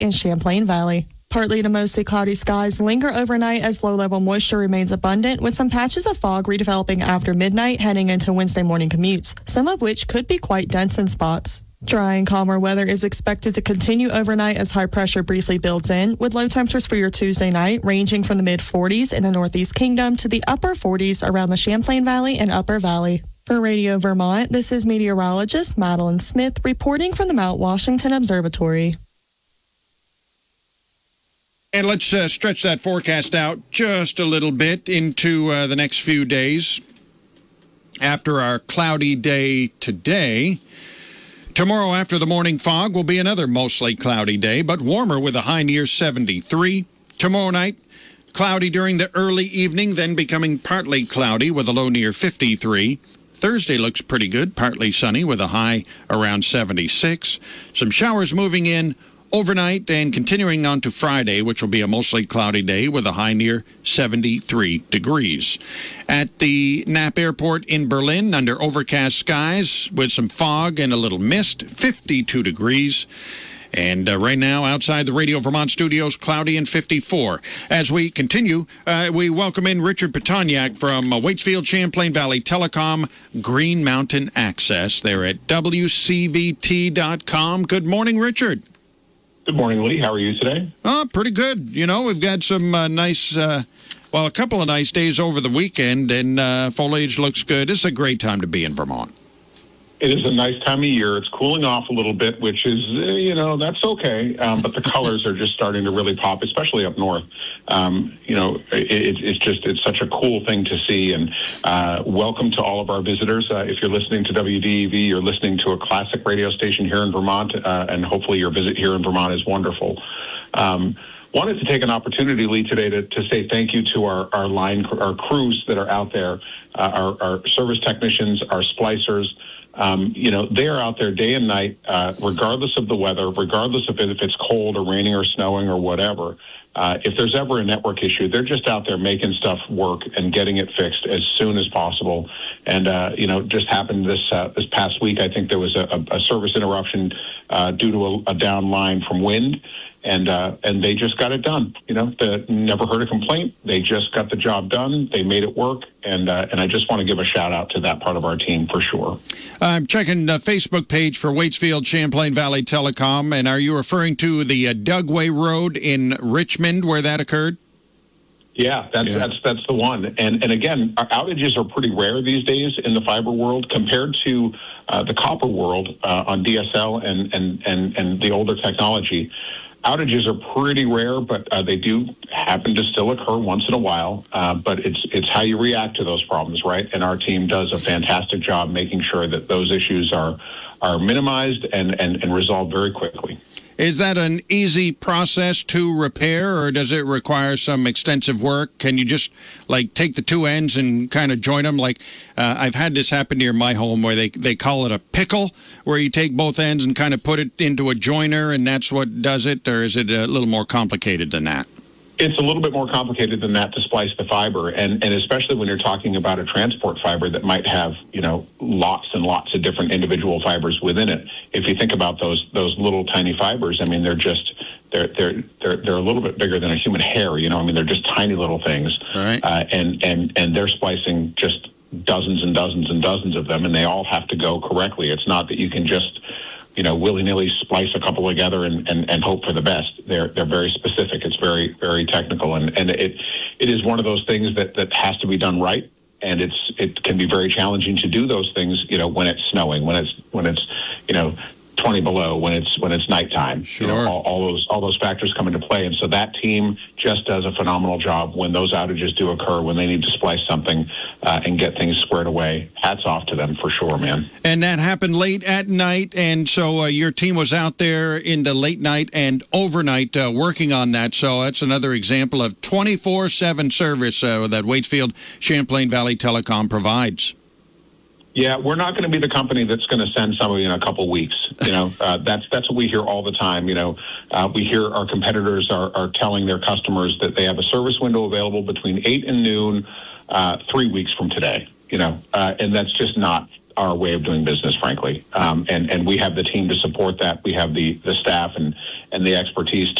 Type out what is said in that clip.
in Champlain Valley. Partly to mostly cloudy skies linger overnight as low-level moisture remains abundant, with some patches of fog redeveloping after midnight heading into Wednesday morning commutes, some of which could be quite dense in spots. Dry and calmer weather is expected to continue overnight as high pressure briefly builds in, with low temperatures for your Tuesday night ranging from the mid-40s in the Northeast Kingdom to the upper 40s around the Champlain Valley and Upper Valley. For Radio Vermont, this is meteorologist Madeline Smith reporting from the Mount Washington Observatory. And let's stretch that forecast out just a little bit into the next few days. After our cloudy day today, tomorrow after the morning fog will be another mostly cloudy day, but warmer with a high near 73. Tomorrow night, cloudy during the early evening, then becoming partly cloudy with a low near 53. Thursday looks pretty good, partly sunny with a high around 76. Some showers moving in overnight and continuing on to Friday, which will be a mostly cloudy day with a high near 73 degrees. At the Knapp Airport in Berlin, under overcast skies with some fog and a little mist, 52 degrees. And right now, outside the Radio Vermont studios, cloudy and 54. As we continue, we welcome in Richard Petoniak from Waitsfield Champlain Valley Telecom Green Mountain Access. They're at WCVT.com. Good morning, Richard. Good morning, Lee. How are you today? Oh, pretty good. You know, we've got some nice, a couple of nice days over the weekend, and foliage looks good. It's a great time to be in Vermont. It is a nice time of year. It's cooling off a little bit, which is, that's okay. But the colors are just starting to really pop, especially up north. It's such a cool thing to see. And welcome to all of our visitors. If you're listening to WDEV, you're listening to a classic radio station here in Vermont, and hopefully your visit here in Vermont is wonderful. Wanted to take an opportunity, Lee, today to say thank you to our crews that are out there, our service technicians, our splicers. They are out there day and night, regardless of the weather, regardless of if it's cold or raining or snowing or whatever. If there's ever a network issue, they're just out there making stuff work and getting it fixed as soon as possible. And, just happened this past week, I think there was a service interruption due to a down line from wind. And they just got it done. Never heard a complaint. They just got the job done. They made it work. And I just want to give a shout out to that part of our team for sure. I'm checking the Facebook page for Waitsfield Champlain Valley Telecom. And are you referring to the Dugway Road in Richmond where that occurred? Yeah, that's the one. And again, our outages are pretty rare these days in the fiber world compared to the copper world on DSL and the older technology. Outages are pretty rare, but they do happen to still occur once in a while. But it's how you react to those problems, right? And our team does a fantastic job making sure that those issues are minimized and resolved very quickly. Is that an easy process to repair, or does it require some extensive work? Can you just, take the two ends and kind of join them? I've had this happen near my home where they call it a pickle, where you take both ends and kind of put it into a joiner, and that's what does it, or is it a little more complicated than that? It's a little bit more complicated than that to splice the fiber, and especially when you're talking about a transport fiber that might have, lots and lots of different individual fibers within it. If you think about those little tiny fibers, I mean, they're a little bit bigger than a human hair. They're just tiny little things, right. And they're splicing just dozens and dozens and dozens of them, and they all have to go correctly. It's not that you can just willy-nilly splice a couple together and hope for the best. They're very specific. It's very, very technical, and it is one of those things that has to be done right. And it can be very challenging to do those things, when it's snowing, when it's 20 below, when it's nighttime. Sure. All those factors come into play, and so that team just does a phenomenal job when those outages do occur, when they need to splice something and get things squared away. Hats off to them for sure, man. And that happened late at night, and so your team was out there in the late night and overnight working on that. So that's another example of 24/7 service that Waitsfield Champlain Valley Telecom provides. Yeah, we're not going to be the company that's going to send somebody in a couple weeks. That's what we hear all the time. We hear our competitors are telling their customers that they have a service window available between 8 and noon 3 weeks from today. And that's just not our way of doing business, frankly. And we have the team to support that. We have the staff and the expertise